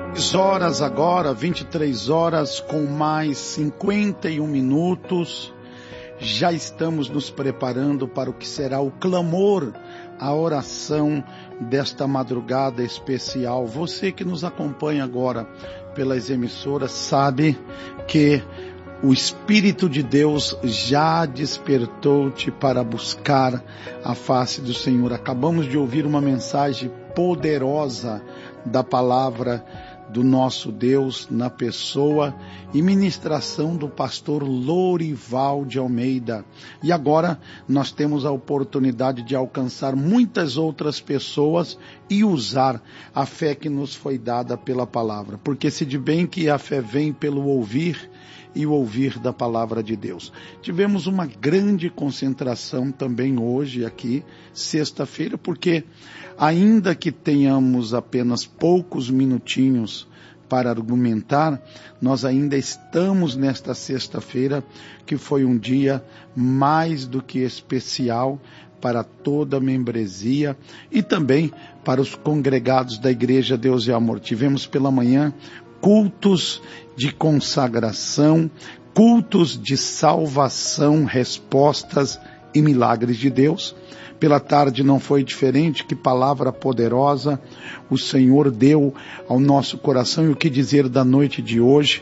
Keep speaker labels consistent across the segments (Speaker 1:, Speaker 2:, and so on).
Speaker 1: Horas agora, 23 horas com mais 51 minutos, já estamos nos preparando para o que será o clamor, a oração desta madrugada especial. Você que nos acompanha agora pelas emissoras sabe que o Espírito de Deus já despertou-te para buscar a face do Senhor. Acabamos de ouvir uma mensagem poderosa da palavra do nosso Deus na pessoa e ministração do pastor Lorival de Almeida. E agora nós temos a oportunidade de alcançar muitas outras pessoas e usar a fé que nos foi dada pela palavra. Porque se de bem que a fé vem pelo ouvir e o ouvir da palavra de Deus. Tivemos uma grande concentração também hoje aqui, sexta-feira, porque ainda que tenhamos apenas poucos minutinhos para argumentar, nós ainda estamos nesta sexta-feira, que foi um dia mais do que especial para toda a membresia e também para os congregados da Igreja Deus e Amor. Tivemos pela manhã cultos de consagração, cultos de salvação, respostas e milagres de Deus. Pela tarde não foi diferente, que palavra poderosa o Senhor deu ao nosso coração. E o que dizer da noite de hoje?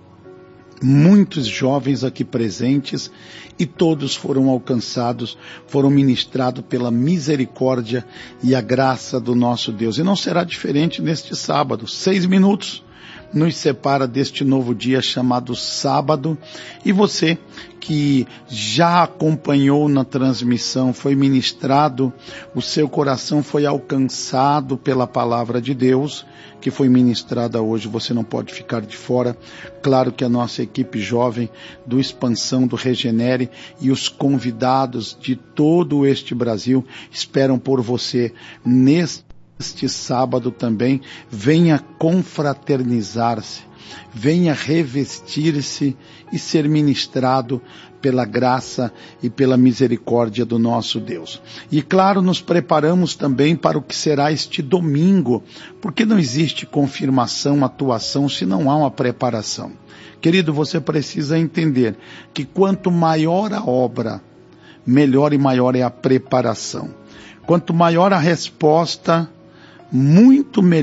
Speaker 1: Muitos jovens aqui presentes e todos foram alcançados, foram ministrados pela misericórdia e a graça do nosso Deus. E não será diferente neste sábado. 6 minutos nos separa deste novo dia chamado sábado, e você que já acompanhou na transmissão, foi ministrado, o seu coração foi alcançado pela palavra de Deus, que foi ministrada hoje, você não pode ficar de fora. Claro que a nossa equipe jovem do Expansão, do Regenere e os convidados de todo este Brasil esperam por você neste sábado também. Venha confraternizar-se, venha revestir-se e ser ministrado pela graça e pela misericórdia do nosso Deus. E claro, nos preparamos também para o que será este domingo, porque não existe confirmação, atuação, se não há uma preparação. Querido, você precisa entender que quanto maior a obra, melhor e maior é a preparação. Quanto maior a resposta, muito melhor